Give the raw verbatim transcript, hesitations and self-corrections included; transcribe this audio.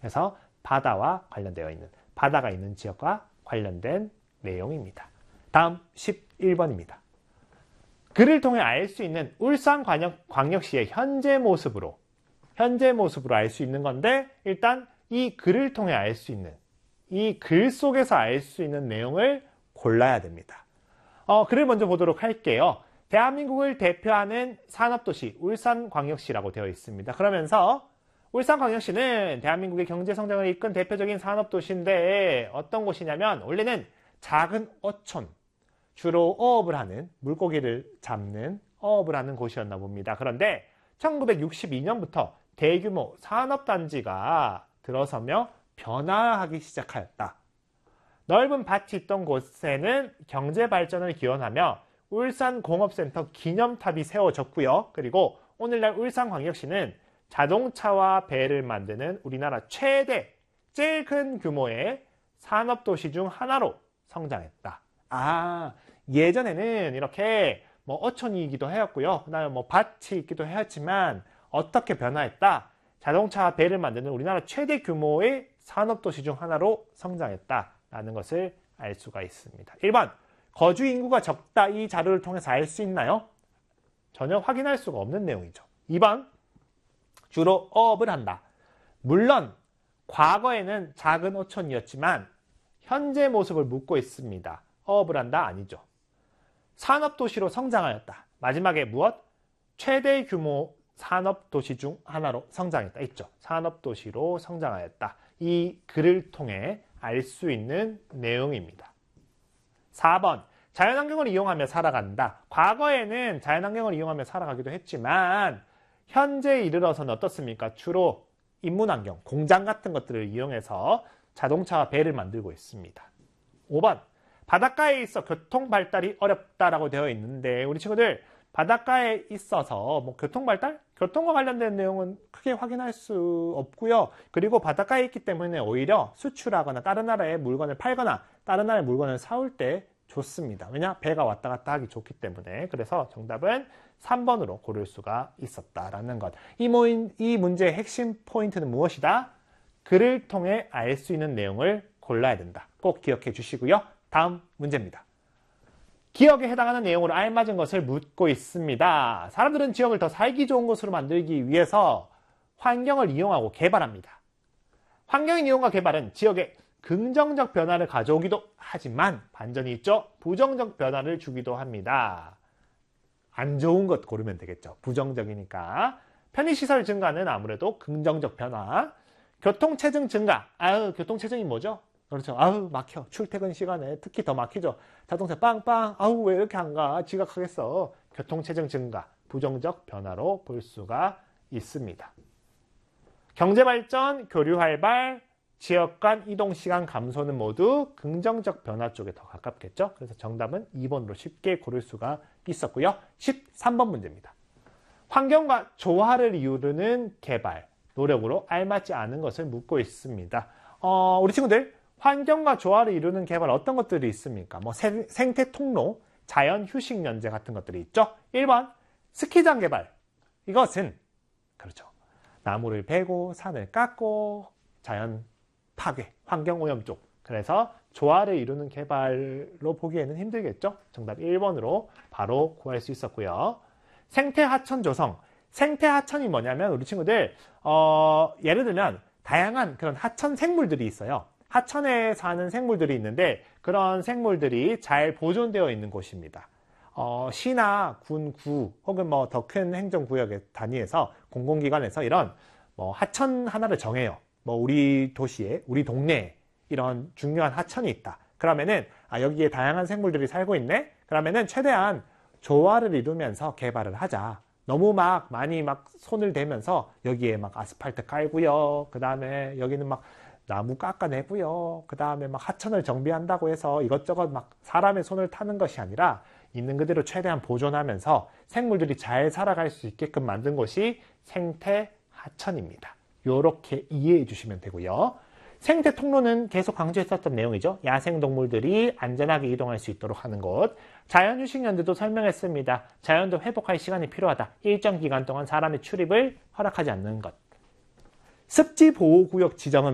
그래서 바다와 관련되어 있는, 바다가 있는 지역과 관련된 내용입니다. 다음 십일 번입니다. 글을 통해 알 수 있는 울산광역시의 현재 모습으로, 현재 모습으로 알 수 있는 건데, 일단 이 글을 통해 알 수 있는, 이 글 속에서 알 수 있는 내용을 골라야 됩니다. 어, 글을 먼저 보도록 할게요. 대한민국을 대표하는 산업도시 울산광역시라고 되어 있습니다. 그러면서 울산광역시는 대한민국의 경제성장을 이끈 대표적인 산업도시인데 어떤 곳이냐면 원래는 작은 어촌, 주로 어업을 하는, 물고기를 잡는 어업을 하는 곳이었나 봅니다. 그런데 천구백육십이 년부터 대규모 산업단지가 들어서며 변화하기 시작하였다. 넓은 밭이 있던 곳에는 경제발전을 기원하며 울산공업센터 기념탑이 세워졌고요. 그리고 오늘날 울산광역시는 자동차와 배를 만드는 우리나라 최대, 제일 큰 규모의 산업도시 중 하나로 성장했다. 아, 예전에는 이렇게 뭐 어촌이기도 하였고요. 그다음에 뭐 밭이 있기도 하였지만 어떻게 변화했다? 자동차와 배를 만드는 우리나라 최대 규모의 산업도시 중 하나로 성장했다라는 것을 알 수가 있습니다. 일 번, 거주 인구가 적다. 이 자료를 통해서 알 수 있나요? 전혀 확인할 수가 없는 내용이죠. 이 번, 주로 어업을 한다. 물론 과거에는 작은 어촌이었지만 현재 모습을 묻고 있습니다. 어업을 한다? 아니죠. 산업도시로 성장하였다. 마지막에 무엇? 최대 규모 산업도시 중 하나로 성장했다. 있죠. 산업도시로 성장하였다. 이 글을 통해 알 수 있는 내용입니다. 사 번, 자연환경을 이용하며 살아간다. 과거에는 자연환경을 이용하며 살아가기도 했지만 현재에 이르러서는 어떻습니까? 주로 인문환경, 공장 같은 것들을 이용해서 자동차와 배를 만들고 있습니다. 오 번, 바닷가에 있어 교통 발달이 어렵다라고 되어 있는데 우리 친구들 바닷가에 있어서 뭐 교통 발달? 교통과 관련된 내용은 크게 확인할 수 없고요. 그리고 바닷가에 있기 때문에 오히려 수출하거나 다른 나라의 물건을 팔거나 다른 나라의 물건을 사올 때 좋습니다. 왜냐? 배가 왔다 갔다 하기 좋기 때문에. 그래서 정답은 삼 번으로 고를 수가 있었다라는 것. 이, 모인, 이 문제의 핵심 포인트는 무엇이다? 글을 통해 알 수 있는 내용을 골라야 된다. 꼭 기억해 주시고요. 다음 문제입니다. 기억에 해당하는 내용으로 알맞은 것을 묻고 있습니다. 사람들은 지역을 더 살기 좋은 곳으로 만들기 위해서 환경을 이용하고 개발합니다. 환경 이용과 개발은 지역에 긍정적 변화를 가져오기도 하지만 반전이 있죠. 부정적 변화를 주기도 합니다. 안 좋은 것 고르면 되겠죠. 부정적이니까. 편의시설 증가는 아무래도 긍정적 변화. 교통체증 증가. 아유, 교통체증이 뭐죠? 그렇죠. 아우, 막혀. 출퇴근 시간에 특히 더 막히죠. 자동차 빵빵. 아우, 왜 이렇게 안 가? 지각하겠어. 교통체증 증가. 부정적 변화로 볼 수가 있습니다. 경제발전, 교류 활발, 지역 간 이동시간 감소는 모두 긍정적 변화 쪽에 더 가깝겠죠. 그래서 정답은 이 번으로 쉽게 고를 수가 있었고요. 십삼 번 문제입니다. 환경과 조화를 이루는 개발, 노력으로 알맞지 않은 것을 묻고 있습니다. 어, 우리 친구들 환경과 조화를 이루는 개발 어떤 것들이 있습니까? 뭐 생, 생태 통로, 자연 휴식 연재 같은 것들이 있죠. 일 번 스키장 개발. 이것은 그렇죠. 나무를 베고 산을 깎고 자연 파괴, 환경 오염 쪽. 그래서 조화를 이루는 개발로 보기에는 힘들겠죠. 정답 일 번으로 바로 구할 수 있었고요. 생태 하천 조성. 생태 하천이 뭐냐면 우리 친구들 어, 예를 들면 다양한 그런 하천 생물들이 있어요. 하천에 사는 생물들이 있는데 그런 생물들이 잘 보존되어 있는 곳입니다. 어, 시나 군, 구 혹은 뭐 더 큰 행정구역의 단위에서 공공기관에서 이런 뭐 하천 하나를 정해요. 뭐 우리 도시에, 우리 동네에 이런 중요한 하천이 있다. 그러면은 아, 여기에 다양한 생물들이 살고 있네. 그러면은 최대한 조화를 이루면서 개발을 하자. 너무 막 많이 막 손을 대면서 여기에 막 아스팔트 깔고요. 그 다음에 여기는 막 나무 깎아내고요. 그 다음에 막 하천을 정비한다고 해서 이것저것 막 사람의 손을 타는 것이 아니라 있는 그대로 최대한 보존하면서 생물들이 잘 살아갈 수 있게끔 만든 곳이 생태 하천입니다. 이렇게 이해해 주시면 되고요. 생태 통로는 계속 강조했었던 내용이죠. 야생동물들이 안전하게 이동할 수 있도록 하는 것. 자연휴식연대도 설명했습니다. 자연도 회복할 시간이 필요하다. 일정 기간 동안 사람의 출입을 허락하지 않는 것. 습지보호구역 지정은